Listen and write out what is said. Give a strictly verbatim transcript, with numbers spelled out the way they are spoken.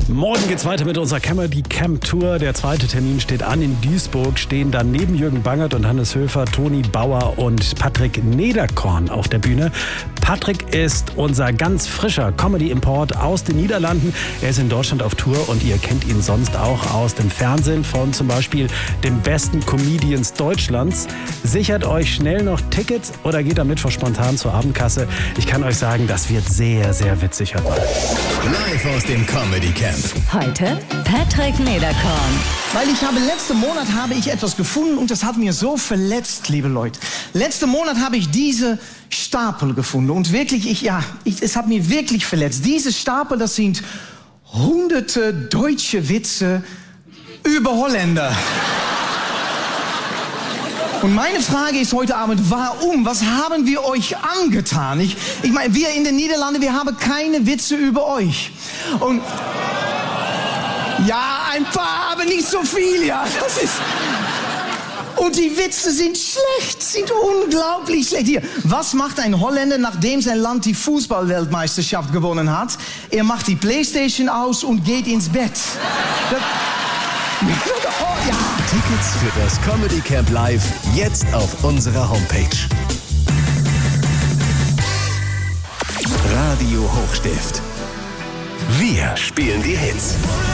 Morgen geht's weiter mit unserer Comedy Camp Tour. Der zweite Termin steht an in Duisburg. Stehen dann neben Jürgen Bangert und Hannes Höfer, Toni Bauer und Patrick Nederkorn auf der Bühne. Patrick ist unser ganz frischer Comedy-Import aus den Niederlanden. Er ist in Deutschland auf Tour und ihr kennt ihn sonst auch aus dem Fernsehen von zum Beispiel den besten Comedians Deutschlands. Sichert euch schnell noch Tickets oder geht am Mittwoch spontan zur Abendkasse. Ich kann euch sagen, das wird sehr, sehr witzig heute. Live aus dem Comedy Camp. Heute Patrick Nederkorn. Weil ich habe, letzten Monat habe ich etwas gefunden und das hat mir so verletzt, liebe Leute. Letzten Monat habe ich diese Stapel gefunden und wirklich, ich, ja, ich, es hat mir wirklich verletzt. Diese Stapel, das sind hunderte deutsche Witze über Holländer. Und meine Frage ist heute Abend, warum? Was haben wir euch angetan? Ich, ich meine, wir in den Niederlanden, wir haben keine Witze über euch. Und ja, ein paar, aber nicht so viel, ja. Das ist. Und die Witze sind schlecht, sind unglaublich schlecht. Hier, was macht ein Holländer, nachdem sein Land die Fußballweltmeisterschaft gewonnen hat? Er macht die Playstation aus und geht ins Bett. Das, oh, ja. Tickets für das Comedy Camp Live jetzt auf unserer Homepage. Radio Hochstift. Wir spielen die Hits.